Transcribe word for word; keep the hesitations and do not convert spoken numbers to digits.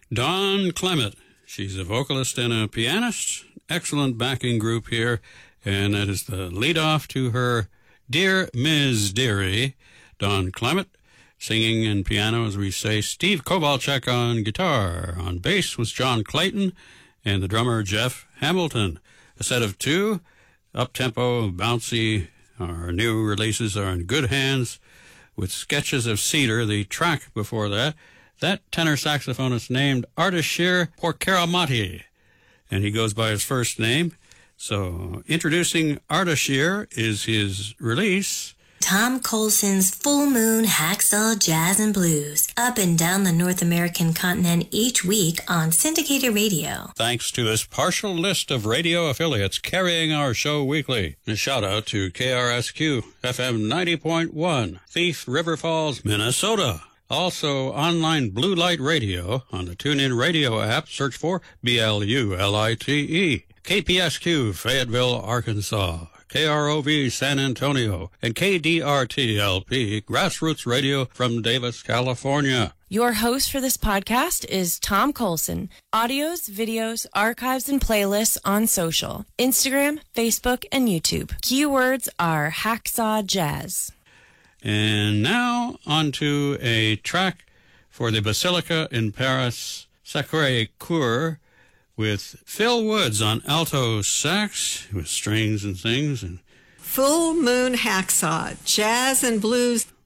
Dawn Clement. She's a vocalist and a pianist. Excellent backing group here, and that is the lead-off to her Dear Miz Dearie. Dawn Clement singing and piano, as we say. Steve Kovalchuk on guitar. On bass was John Clayton and the drummer Jeff Hamilton. A set of two, up-tempo, bouncy. Our new releases are in good hands with Sketches of Cedar, the track before that. That tenor saxophonist named Ardashir Porcaramati, and he goes by his first name. So introducing Ardashir is his release, Tom Colson's Full Moon Hacksaw Jazz and Blues, up and down the North American continent each week on syndicated radio. Thanks to this partial list of radio affiliates carrying our show weekly. A shout out to K R S Q F M ninety point one, Thief River Falls, Minnesota. Also online Blue Light Radio on the TuneIn Radio app. Search for B L U L I T E. K P S Q Fayetteville, Arkansas. K R O V San Antonio, and K D R T L P, Grassroots Radio from Davis, California. Your host for this podcast is Tom Colson. Audios, videos, archives, and playlists on social, Instagram, Facebook, and YouTube. Keywords are Hacksaw Jazz. And now onto a track for the Basilica in Paris Sacré-Cœur, with Phil Woods on alto sax, with strings and things. And Full Moon Hacksaw, Jazz and Blues.